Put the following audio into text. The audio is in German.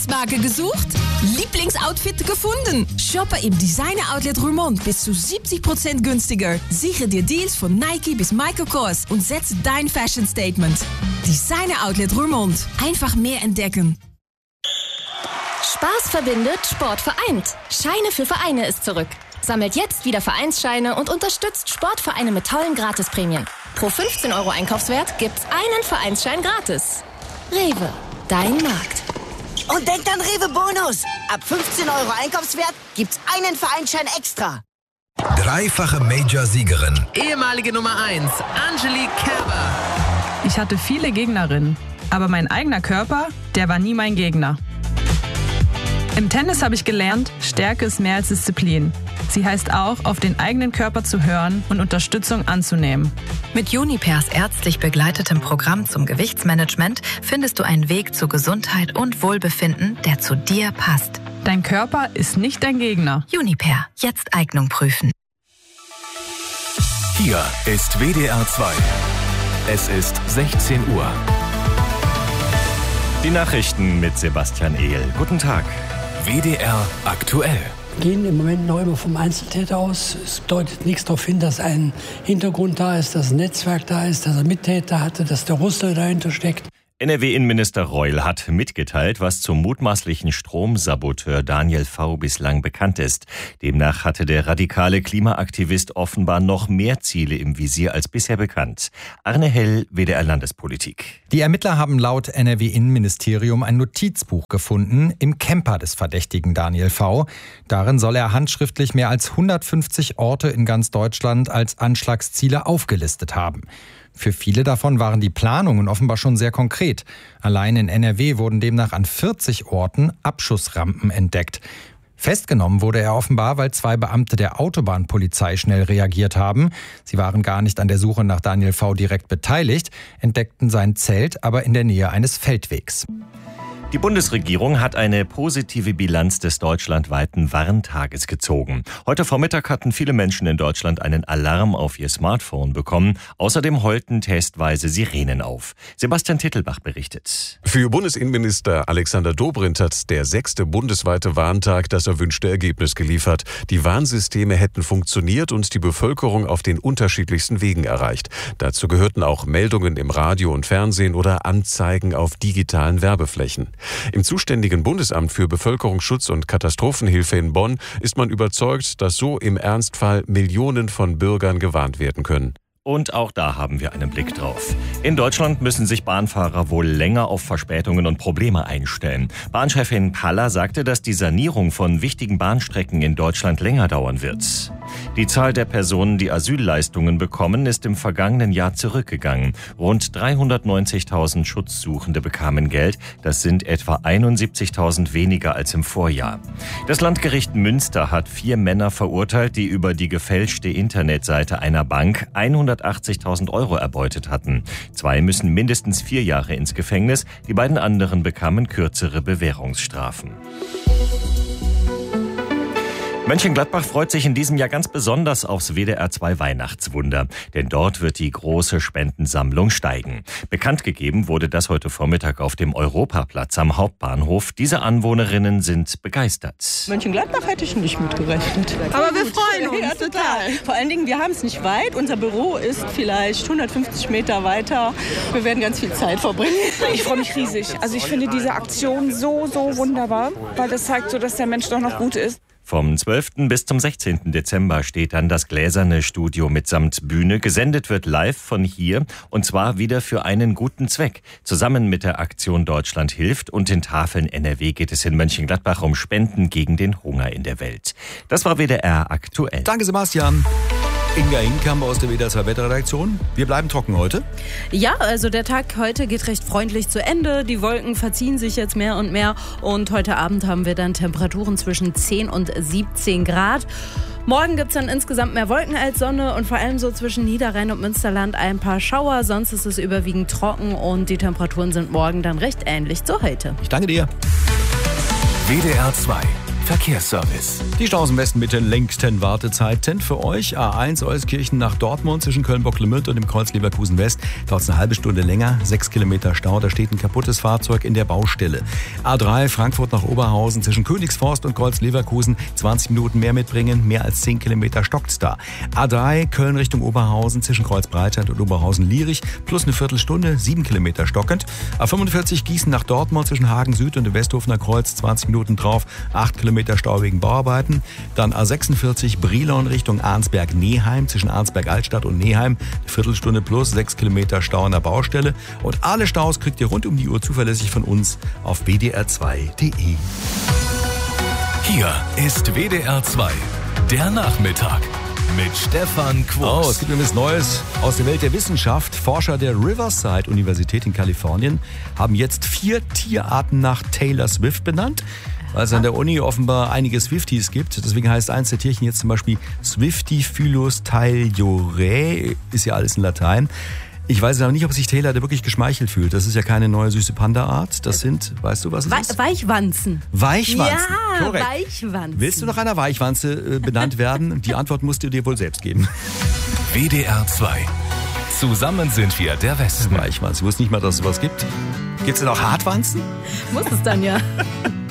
Lieblingsmarke gesucht? Lieblingsoutfit gefunden? Shoppe im Designer Outlet Roermond bis zu 70% günstiger. Sichere dir Deals von Nike bis Michael Kors und setze dein Fashion Statement. Designer Outlet Roermond. Einfach mehr entdecken. Spaß verbindet, Sport vereint. Scheine für Vereine ist zurück. Sammelt jetzt wieder Vereinsscheine und unterstützt Sportvereine mit tollen Gratisprämien. Pro 15 € Einkaufswert gibt's einen Vereinsschein gratis. Rewe, dein Markt. Und denkt an Rewe Bonus. Ab 15 € Einkaufswert gibt's einen Vereinsschein extra. Dreifache Major-Siegerin. Ehemalige Nummer 1, Angelique Kerber. Ich hatte viele Gegnerinnen, aber mein eigener Körper, der war nie mein Gegner. Im Tennis habe ich gelernt, Stärke ist mehr als Disziplin. Sie heißt auch, auf den eigenen Körper zu hören und Unterstützung anzunehmen. Mit Junipers ärztlich begleitetem Programm zum Gewichtsmanagement findest du einen Weg zu Gesundheit und Wohlbefinden, der zu dir passt. Dein Körper ist nicht dein Gegner. Juniper, jetzt Eignung prüfen. Hier ist WDR 2. Es ist 16 Uhr. Die Nachrichten mit Sebastian Ehl. Guten Tag. WDR aktuell. Gehen im Moment noch immer vom Einzeltäter aus. Es deutet nichts darauf hin, dass ein Hintergrund da ist, dass ein Netzwerk da ist, dass er Mittäter hatte, dass der Russe dahinter steckt. NRW-Innenminister Reul hat mitgeteilt, was zum mutmaßlichen Stromsaboteur Daniel V. bislang bekannt ist. Demnach hatte der radikale Klimaaktivist offenbar noch mehr Ziele im Visier als bisher bekannt. Arne Hell, WDR Landespolitik. Die Ermittler haben laut NRW-Innenministerium ein Notizbuch gefunden im Camper des verdächtigen Daniel V. Darin soll er handschriftlich mehr als 150 Orte in ganz Deutschland als Anschlagsziele aufgelistet haben. Für viele davon waren die Planungen offenbar schon sehr konkret. Allein in NRW wurden demnach an 40 Orten Abschussrampen entdeckt. Festgenommen wurde er offenbar, weil 2 Beamte der Autobahnpolizei schnell reagiert haben. Sie waren gar nicht an der Suche nach Daniel V. direkt beteiligt, entdeckten sein Zelt aber in der Nähe eines Feldwegs. Die Bundesregierung hat eine positive Bilanz des deutschlandweiten Warntages gezogen. Heute Vormittag hatten viele Menschen in Deutschland einen Alarm auf ihr Smartphone bekommen. Außerdem heulten testweise Sirenen auf. Sebastian Tittelbach berichtet. Für Bundesinnenminister Alexander Dobrindt hat der 6. bundesweite Warntag das erwünschte Ergebnis geliefert. Die Warnsysteme hätten funktioniert und die Bevölkerung auf den unterschiedlichsten Wegen erreicht. Dazu gehörten auch Meldungen im Radio und Fernsehen oder Anzeigen auf digitalen Werbeflächen. Im zuständigen Bundesamt für Bevölkerungsschutz und Katastrophenhilfe in Bonn ist man überzeugt, dass so im Ernstfall Millionen von Bürgern gewarnt werden können. Und auch da haben wir einen Blick drauf. In Deutschland müssen sich Bahnfahrer wohl länger auf Verspätungen und Probleme einstellen. Bahnchefin Paller sagte, dass die Sanierung von wichtigen Bahnstrecken in Deutschland länger dauern wird. Die Zahl der Personen, die Asylleistungen bekommen, ist im vergangenen Jahr zurückgegangen. Rund 390.000 Schutzsuchende bekamen Geld. Das sind etwa 71.000 weniger als im Vorjahr. Das Landgericht Münster hat 4 Männer verurteilt, die über die gefälschte Internetseite einer Bank 180.000 € erbeutet hatten. 2 müssen mindestens 4 Jahre ins Gefängnis. Die beiden anderen bekamen kürzere Bewährungsstrafen. Mönchengladbach freut sich in diesem Jahr ganz besonders aufs WDR 2 Weihnachtswunder, denn dort wird die große Spendensammlung steigen. Bekannt gegeben wurde das heute Vormittag auf dem Europaplatz am Hauptbahnhof. Diese Anwohnerinnen sind begeistert. Mönchengladbach hätte ich nicht mitgerechnet. Aber wir freuen uns. Ja, total. Vor allen Dingen, wir haben es nicht weit. Unser Büro ist vielleicht 150 Meter weiter. Wir werden ganz viel Zeit verbringen. Ich freue mich riesig. Also ich finde diese Aktion so wunderbar, weil das zeigt so, dass der Mensch doch noch gut ist. Vom 12. bis zum 16. Dezember steht dann das gläserne Studio mitsamt Bühne. Gesendet wird live von hier und zwar wieder für einen guten Zweck. Zusammen mit der Aktion Deutschland hilft und den Tafeln NRW geht es in Mönchengladbach um Spenden gegen den Hunger in der Welt. Das war WDR aktuell. Danke, Sebastian. Inga Hinkamp aus der WDR 2 Wetterredaktion. Wir bleiben trocken heute. Ja, also der Tag heute geht recht freundlich zu Ende. Die Wolken verziehen sich jetzt mehr und mehr. Und heute Abend haben wir dann Temperaturen zwischen 10 und 17 Grad. Morgen gibt es dann insgesamt mehr Wolken als Sonne und vor allem so zwischen Niederrhein und Münsterland ein paar Schauer. Sonst ist es überwiegend trocken und die Temperaturen sind morgen dann recht ähnlich zu heute. Ich danke dir. WDR 2 Verkehrsservice. Die Staus im Westen mit den längsten Wartezeiten für euch. A1 Euskirchen nach Dortmund zwischen Köln-Bocklemünd und dem Kreuz Leverkusen West. Dauert es eine halbe Stunde länger, 6 Kilometer Stau. Da steht ein kaputtes Fahrzeug in der Baustelle. A3 Frankfurt nach Oberhausen zwischen Königsforst und Kreuz Leverkusen. 20 Minuten mehr mitbringen, mehr als 10 Kilometer stockt's da. A3 Köln Richtung Oberhausen zwischen Kreuz Breitscheid und Oberhausen-Lierich. Plus eine Viertelstunde, 7 Kilometer stockend. A45 Gießen nach Dortmund zwischen Hagen Süd und dem Westhofener Kreuz. 20 Minuten drauf, 8 Kilometer Stau wegen Bauarbeiten. Dann A46 Brilon Richtung Arnsberg-Neheim zwischen Arnsberg-Altstadt und Neheim. Eine Viertelstunde plus 6 Kilometer Stau an der Baustelle. Und alle Staus kriegt ihr rund um die Uhr zuverlässig von uns auf wdr2.de. Hier ist WDR 2, der Nachmittag mit Stefan Quos. Oh, es gibt etwas Neues aus der Welt der Wissenschaft. Forscher der Riverside-Universität in Kalifornien haben jetzt 4 Tierarten nach Taylor Swift benannt, weil es an der Uni offenbar einige Swifties gibt. Deswegen heißt eins der Tierchen jetzt zum Beispiel Swiftifilus tayliorae, ist ja alles in Latein. Ich weiß aber nicht, ob sich Taylor da wirklich geschmeichelt fühlt. Das ist ja keine neue süße Panda-Art. Das sind, weißt du, was es ist? Weichwanzen. Weichwanzen, ja, korrekt. Weichwanzen. Willst du nach einer Weichwanze benannt werden? Die Antwort musst du dir wohl selbst geben. WDR 2. Zusammen sind wir der Westen. Weichwanze. Ich wusste nicht mal, dass es sowas gibt. Gibt es denn auch Hartwanzen? Muss es dann ja.